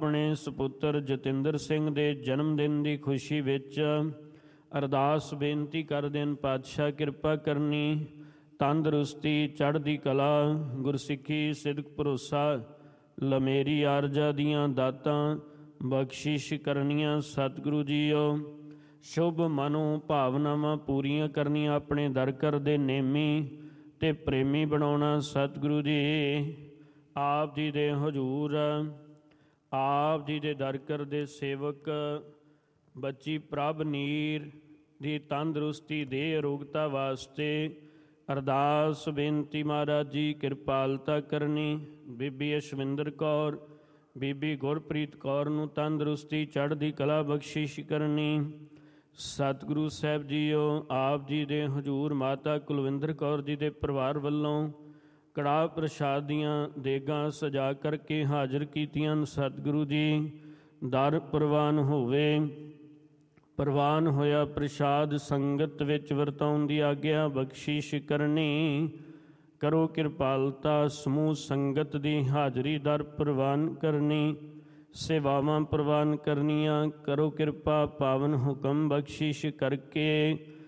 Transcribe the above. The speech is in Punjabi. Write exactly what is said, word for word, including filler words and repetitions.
ਆਪਣੇ ਸਪੁੱਤਰ ਜਤਿੰਦਰ ਸਿੰਘ ਦੇ ਜਨਮ ਦਿਨ ਦੀ ਖੁਸ਼ੀ ਵਿੱਚ ਅਰਦਾਸ ਬੇਨਤੀ ਕਰਦੇ ਹਨ। ਪਾਤਸ਼ਾਹ ਕਿਰਪਾ ਕਰਨੀ, ਤੰਦਰੁਸਤੀ, ਚੜ੍ਹਦੀ ਕਲਾ, ਗੁਰਸਿੱਖੀ, ਸਿਦਕ, ਭਰੋਸਾ, ਲਮੇਰੀ ਆਰਜਾ ਦੀਆਂ ਦਾਤਾਂ ਬਖਸ਼ਿਸ਼ ਕਰਨੀਆਂ। ਸਤਿਗੁਰੂ ਜੀਓ ਸ਼ੁਭ ਮਨੋ ਭਾਵਨਾਵਾਂ ਪੂਰੀਆਂ ਕਰਨੀਆਂ, ਆਪਣੇ ਦਰ ਕਰ ਦੇ ਨੇਮੀ ਤੇ ਪ੍ਰੇਮੀ ਬਣਾਉਣਾ। ਸਤਿਗੁਰੂ ਜੀ ਆਪ ਜੀ ਦੇ ਹਜ਼ੂਰ, ਆਪ ਜੀ ਦੇ ਦਰ ਕਰ ਦੇ ਸੇਵਕ ਬੱਚੀ ਪ੍ਰਭ ਨੀਰ ਦੀ ਤੰਦਰੁਸਤੀ ਦੇ ਅਰੋਗਤਾ ਵਾਸਤੇ ਅਰਦਾਸ ਬੇਨਤੀ। ਮਹਾਰਾਜ ਜੀ ਕਿਰਪਾਲਤਾ ਕਰਨੀ। ਬੀਬੀ ਅਸ਼ਵਿੰਦਰ ਕੌਰ, ਬੀਬੀ ਗੁਰਪ੍ਰੀਤ ਕੌਰ ਨੂੰ ਤੰਦਰੁਸਤੀ, ਚੜ੍ਹਦੀ ਕਲਾ ਬਖਸ਼ਿਸ਼ ਕਰਨੀ। ਸਤਿਗੁਰੂ ਸਾਹਿਬ ਜੀਓ ਆਪ ਜੀ ਦੇ ਹਜ਼ੂਰ ਮਾਤਾ ਕੁਲਵਿੰਦਰ ਕੌਰ ਜੀ ਦੇ ਪਰਿਵਾਰ ਵੱਲੋਂ ਕੜਾਹ ਪ੍ਰਸ਼ਾਦ ਦੀਆਂ ਦੇਗਾਂ ਸਜਾ ਕਰਕੇ ਹਾਜ਼ਰ ਕੀਤੀਆਂ। ਸਤਿਗੁਰੂ ਜੀ ਦਰ ਪ੍ਰਵਾਨ ਹੋਵੇ। ਪ੍ਰਵਾਨ ਹੋਇਆ ਪ੍ਰਸ਼ਾਦ ਸੰਗਤ ਵਿੱਚ ਵਰਤਾਉਣ ਦੀ ਆਗਿਆ ਬਖਸ਼ਿਸ਼ ਕਰਨੀ। ਕਰੋ ਕਿਰਪਾਲਤਾ, ਸਮੂਹ ਸੰਗਤ ਦੀ ਹਾਜ਼ਰੀ ਦਰ ਪ੍ਰਵਾਨ ਕਰਨੀ, ਸੇਵਾਵਾਂ ਪ੍ਰਵਾਨ ਕਰਨੀਆਂ। ਕਰੋ ਕਿਰਪਾ, ਪਾਵਨ ਹੁਕਮ ਬਖਸ਼ਿਸ਼ ਕਰਕੇ